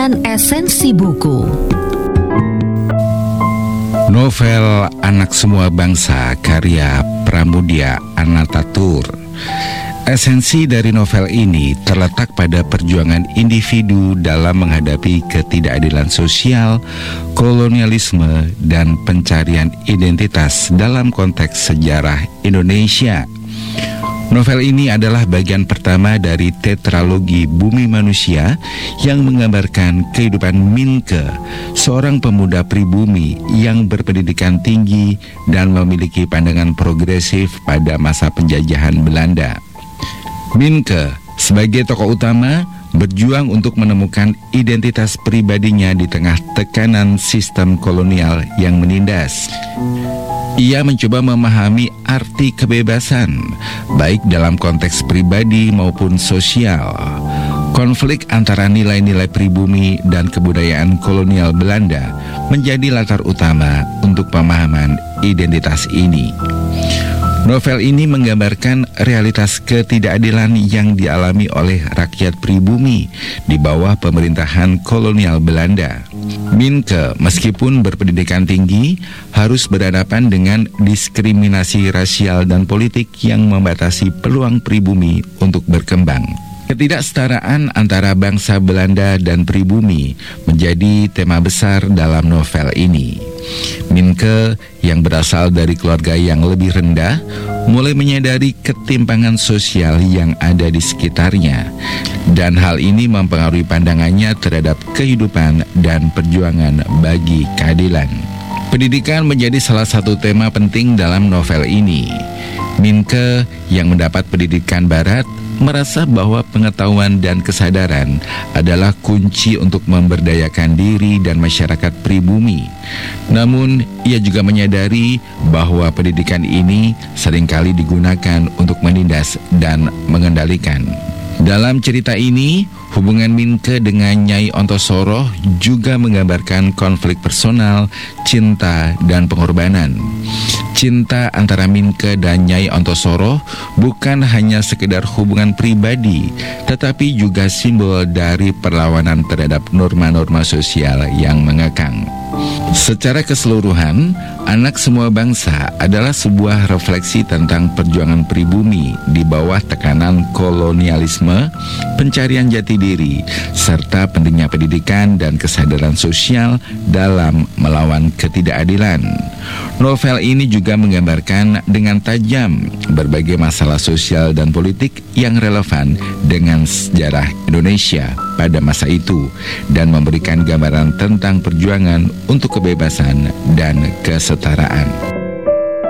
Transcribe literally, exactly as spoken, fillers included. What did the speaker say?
Mendengarkan Esensi Buku. Novel Anak Semua Bangsa karya Pramudia Anantatur. Esensi dari novel ini terletak pada perjuangan individu dalam menghadapi ketidakadilan sosial, kolonialisme, dan pencarian identitas dalam konteks sejarah Indonesia. Novel ini adalah bagian pertama dari tetralogi Bumi Manusia yang menggambarkan kehidupan Minke, seorang pemuda pribumi yang berpendidikan tinggi dan memiliki pandangan progresif pada masa penjajahan Belanda. Minke sebagai tokoh utama berjuang untuk menemukan identitas pribadinya di tengah tekanan sistem kolonial yang menindas. Ia mencoba memahami arti kebebasan, baik dalam konteks pribadi maupun sosial. Konflik antara nilai-nilai pribumi dan kebudayaan kolonial Belanda menjadi latar utama untuk pemahaman identitas ini. Novel ini menggambarkan realitas ketidakadilan yang dialami oleh rakyat pribumi di bawah pemerintahan kolonial Belanda. Minke, meskipun berpendidikan tinggi, harus berhadapan dengan diskriminasi rasial dan politik yang membatasi peluang pribumi untuk berkembang. Ketidaksetaraan antara bangsa Belanda dan pribumi menjadi tema besar dalam novel ini. Minke yang berasal dari keluarga yang lebih rendah mulai menyadari ketimpangan sosial yang ada di sekitarnya, dan hal ini mempengaruhi pandangannya terhadap kehidupan dan perjuangan bagi keadilan. Pendidikan menjadi salah satu tema penting dalam novel ini. Minke yang mendapat pendidikan barat merasa bahwa pengetahuan dan kesadaran adalah kunci untuk memberdayakan diri dan masyarakat pribumi. Namun, ia juga menyadari bahwa pendidikan ini seringkali digunakan untuk menindas dan mengendalikan. Dalam cerita ini, hubungan Minke dengan Nyai Ontosoroh juga menggambarkan konflik personal, cinta, dan pengorbanan. Cinta antara Minke dan Nyai Ontosoroh bukan hanya sekedar hubungan pribadi, tetapi juga simbol dari perlawanan terhadap norma-norma sosial yang mengekang. Secara keseluruhan, Anak Semua Bangsa adalah sebuah refleksi tentang perjuangan pribumi di bawah tekanan kolonialisme, pencarian jati diri, serta pentingnya pendidikan dan kesadaran sosial dalam melawan ketidakadilan. Novel ini juga menggambarkan dengan tajam berbagai masalah sosial dan politik yang relevan dengan sejarah Indonesia pada masa itu dan memberikan gambaran tentang perjuangan untuk kebebasan dan kesetaraan.